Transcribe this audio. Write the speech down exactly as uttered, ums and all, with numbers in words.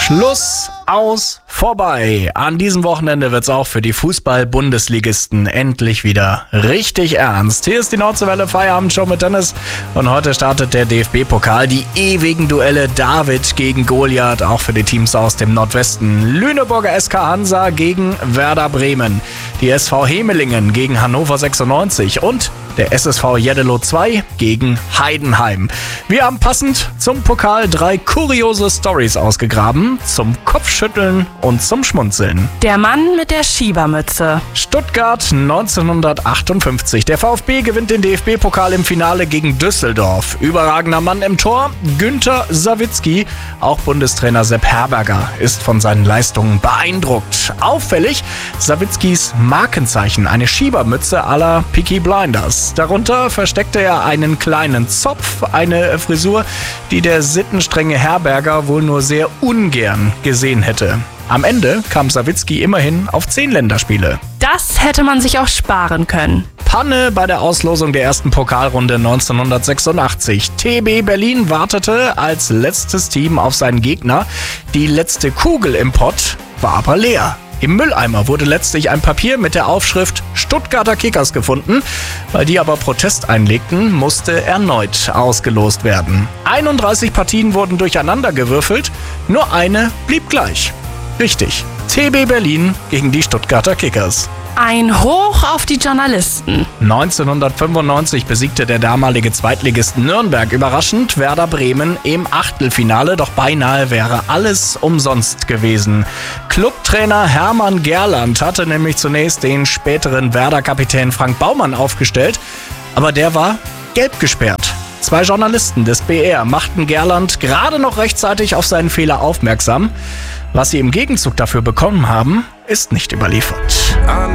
Schluss, aus, vorbei. An diesem Wochenende wird's auch für die Fußball-Bundesligisten endlich wieder richtig ernst. Hier ist die Nordseewelle Feierabendshow mit Dennis und heute startet der D F B-Pokal. Die ewigen Duelle David gegen Goliath, auch für die Teams aus dem Nordwesten. Lüneburger S K Hansa gegen Werder Bremen. Die S V Hemelingen gegen Hannover sechsundneunzig und der S S V Jeddelo zwei gegen Heidenheim. Wir haben passend zum Pokal drei kuriose Stories ausgegraben, zum Kopfschütteln und zum Schmunzeln. Der Mann mit der Schiebermütze. Stuttgart neunzehnhundertachtundfünfzig. Der VfB gewinnt den D F B-Pokal im Finale gegen Düsseldorf. Überragender Mann im Tor, Günter Sawicki. Auch Bundestrainer Sepp Herberger ist von seinen Leistungen beeindruckt. Auffällig Sawickis Markenzeichen, eine Schiebermütze à la Peaky Blinders. Darunter versteckte er einen kleinen Zopf, eine Frisur, die der sittenstrenge Herberger wohl nur sehr ungern gesehen hätte. Am Ende kam Sawicki immerhin auf zehn Länderspiele. Das hätte man sich auch sparen können. Panne bei der Auslosung der ersten Pokalrunde neunzehnhundertsechsundachtzig. T B Berlin wartete als letztes Team auf seinen Gegner. Die letzte Kugel im Pott war aber leer. Im Mülleimer wurde letztlich ein Papier mit der Aufschrift Stuttgarter Kickers gefunden. Weil die aber Protest einlegten, musste erneut ausgelost werden. einunddreißig Partien wurden durcheinandergewürfelt, nur eine blieb gleich. Richtig, T B Berlin gegen die Stuttgarter Kickers. Ein Hoch auf die Journalisten. neunzehnhundertfünfundneunzig besiegte der damalige Zweitligist Nürnberg überraschend Werder Bremen im Achtelfinale, doch beinahe wäre alles umsonst gewesen. Clubtrainer Hermann Gerland hatte nämlich zunächst den späteren Werder-Kapitän Frank Baumann aufgestellt, aber der war gelb gesperrt. Zwei Journalisten des B R machten Gerland gerade noch rechtzeitig auf seinen Fehler aufmerksam. Was sie im Gegenzug dafür bekommen haben, ist nicht überliefert.